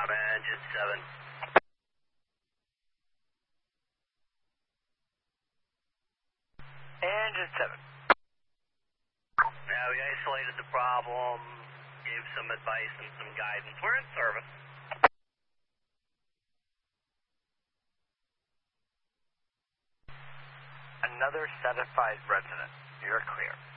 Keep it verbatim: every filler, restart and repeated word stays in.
Engine seven. Engine seven. Now we isolated the problem, gave some advice and some guidance. We're in service. Another satisfied resident. You're clear.